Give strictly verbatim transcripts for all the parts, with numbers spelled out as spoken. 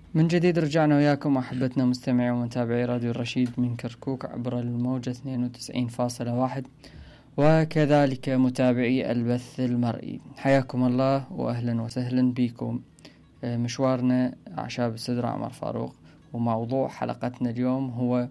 من جديد رجعنا وياكم أحبتنا مستمعي ومتابعي راديو الرشيد من كركوك عبر الموجة اثنين وتسعين فاصلة واحد، وكذلك متابعي البث المرئي. حياكم الله وأهلا وسهلا بكم. مشوارنا أعشاب السدرة عمر فاروق، وموضوع حلقتنا اليوم هو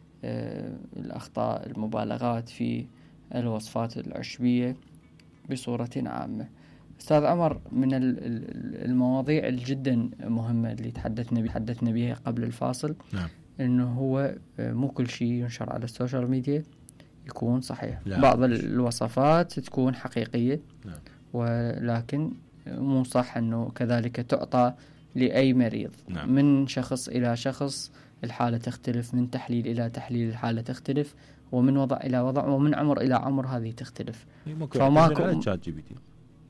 الأخطاء المبالغات في الوصفات العشبية بصورة عامة. أستاذ عمر، من المواضيع الجدا مهمة اللي تحدثنا تحدثنا بها قبل الفاصل، نعم. إنه هو مو كل شيء ينشر على السوشيال ميديا يكون صحيح. لا. بعض الوصفات تكون حقيقية، نعم. ولكن مو صح أنه كذلك تعطى لأي مريض. نعم. من شخص إلى شخص الحالة تختلف، من تحليل إلى تحليل الحالة تختلف، ومن وضع إلى وضع، ومن عمر إلى عمر هذه تختلف. فماكو تشات جي بي تي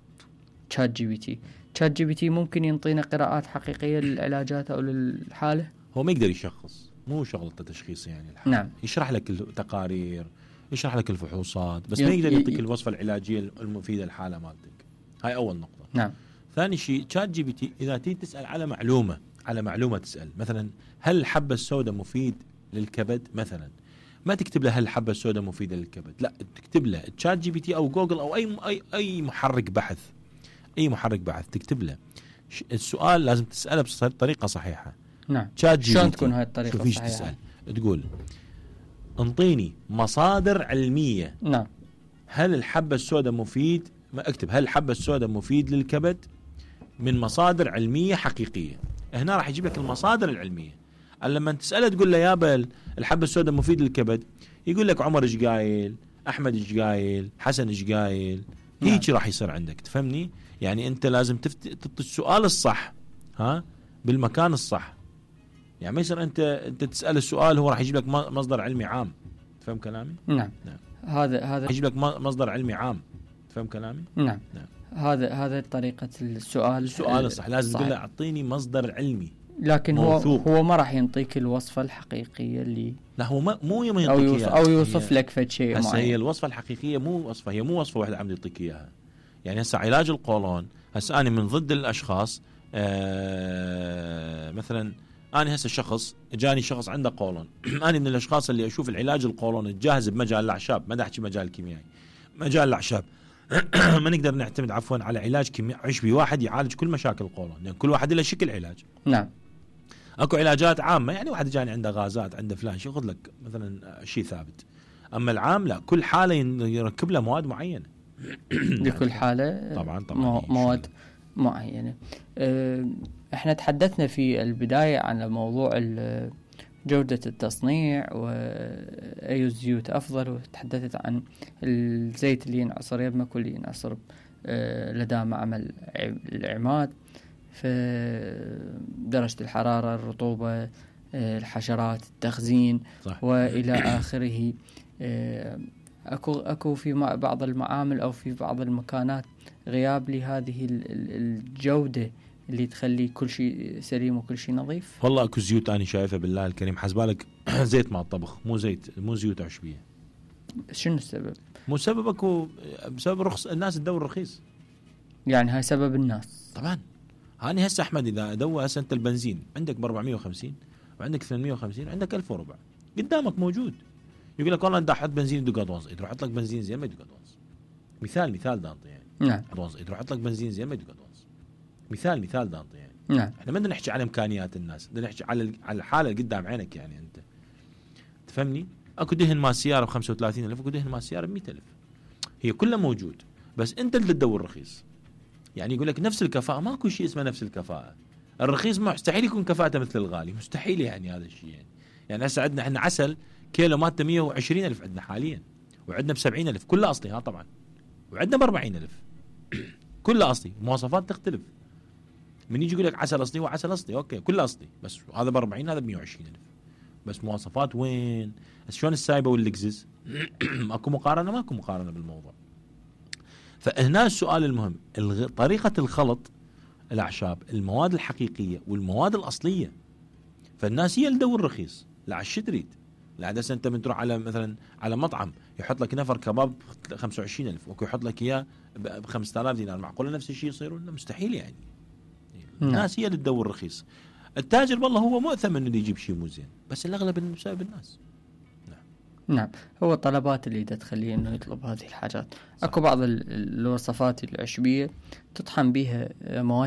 تشات جي بي تي تشات جي بي تي ممكن ينطينا قراءات حقيقية للعلاجات أو للحالة. هو ما يقدر يشخص، مو شغلته تشخيص يعني الحالة. نعم. يشرح لك التقارير، يشرح لك الفحوصات، بس ي... ما يقدر يعطيك ي... الوصفة العلاجية المفيدة للحالة مالتك. هاي أول نقطة. نعم. ثاني شيء، تشات جي بي تي إذا تيجي تسأل على معلومة على معلومة تسأل مثلا هل الحبة السوداء مفيد للكبد مثلا، ما تكتب له هل الحبة السوداء مفيدة للكبد، لا تكتب له تشات جي بي تي أو جوجل أو أي أي أي محرك بحث أي محرك بحث تكتب له السؤال، لازم تسأله بطريقة صحيحة. نعم. تشات جي بي تي شلون تكون هاي الطريقة الصحيحة؟ تسأل تقول انطيني مصادر علمية. نعم. هل الحبة السوداء مفيد، ما اكتب هل الحبة السوداء مفيد للكبد من مصادر علمية حقيقية. هنا راح يجيب لك المصادر العلمية. لما تسأله تقول له يا الحبة السوداء مفيد للكبد، يقول لك عمر ايش قايل، احمد ايش قايل، حسن ايش قايل. نعم. هيك راح يصير عندك، تفهمني؟ يعني انت لازم تفت... تعطي السؤال الصح ها بالمكان الصح. يعني ما يصير انت انت تسأل السؤال هو راح يجيب لك مصدر علمي عام. تفهم كلامي؟ نعم. نعم. هذا هذا يجيب لك مصدر علمي عام. تفهم كلامي؟ نعم. نعم. هذا هذا طريقة السؤال. السؤال الصح لازم صح. تقول له اعطيني مصدر علمي. لكن هو موثوق. هو ما راح ينطيك الوصفة الحقيقية اللي لا هو ما مو يوم أو ينطيك يوصف إياها. أو يوصف لك فد شيء هسه معين. هي الوصفة الحقيقية مو وصفة، هي مو وصفة واحدة عم يعطيك إياها. يعني هسه علاج القولون، هسه أنا من ضد الأشخاص آه مثلا أنا هسه شخص جاني شخص عنده قولون أنا من الأشخاص اللي أشوف العلاج القولون الجاهز بمجال الأعشاب، ما أحكي مجال الكيميائي، مجال الأعشاب ما نقدر نعتمد عفوا على علاج كيميائي عشبي واحد يعالج كل مشاكل القولون، لأن يعني كل واحد له شكل علاج. نعم. اكو علاجات عامه، يعني واحد جاني عنده غازات عنده فلان شيء، خذ لك مثلا شيء ثابت. اما العام لا، كل حاله يركب له مواد معينه لكل حالة طبعا طبعا مواد معينة. احنا تحدثنا في البداية عن موضوع جودة التصنيع وأي الزيوت أفضل، وتحدثت عن الزيت اللي ينعصر يبمك واللي ينعصر لدى معمل العماد، فدرجة الحرارة، الرطوبة، الحشرات، التخزين صح. وإلى آخره. أكو أكو في بعض المعامل أو في بعض المكانات غياب لهذه الجودة اللي تخلي كل شيء سليم وكل شيء نظيف. والله أكو زيوت أنا شايفها بالله الكريم حسبالك زيت مع الطبخ، مو زيت مو زيوت عشبية. شنو السبب؟ مو سبب، أكو بسبب رخص الناس تدور رخيص. يعني هاي سبب الناس طبعا. هاني هسه أحمد إذا دوا هسه أنت البنزين عندك بأربعمية وخمسين وعندك ثمانمية وخمسين وعندك ألف وربع قدامك موجود، يقول لك والله أنت حط بنزين دقات ونص، يروح يحط لك بنزين زين ما دقات ونص. مثال مثال دانطي يعني. نعم. يروح يحط لك بنزين زين ما دقات ونص. مثال مثال دانطي يعني. نعم. احنا ما بدنا نحكي على إمكانيات الناس، بدنا نحكي على على الحالة اللي قدام عينك. يعني أنت تفهمني؟ أكو دهن مال سيارة بخمسة وثلاثين ألف، أكو دهن مال سيارة بمئة ألف، هي كلها موجود، بس أنت اللي تدور رخيص. يعني يقول لك نفس الكفاءة، ماكو شيء اسمه نفس الكفاءة. الرخيص مستحيل يكون كفاءته مثل الغالي، مستحيل يعني هذا الشيء. يعني يعني هسه عندنا احنا عسل كيلو مالته مية وعشرين ألف عندنا حاليا، وعندنا بسبعين ألف كله أصلي ها طبعا، وعندنا بأربعين ألف كله أصلي، مواصفات تختلف. من يجي يقول لك عسل أصلي وعسل أصلي أوكي كله أصلي، بس هذا بأربعين هذا بمية وعشرين ألف، بس مواصفات وين؟ شلون السايبة واللكزس ماكو مقارنة، ماكو مقارنة بالموضوع. فهنا السؤال المهم، طريقة الخلط الأعشاب، المواد الحقيقية والمواد الأصلية. فالناس هي اللي تدور رخيص، لا على الشتريت، لا عدس أنت من تروح على مثلا على مطعم يحط لك نفر كباب خمسة وعشرين ألف وكو يحط لك إياه بخمسة آلاف دينار، معقولة نفس الشيء يصيرون؟ مستحيل يعني. الناس هي اللي تدور رخيص. التاجر والله هو مؤثم انه يجيب شيء مو زين، بس الاغلب بسبب الناس. نعم، هو الطلبات اللي تخليه انه يطلب هذه الحاجات. صح. اكو بعض الوصفات العشبية تطحن بها مواد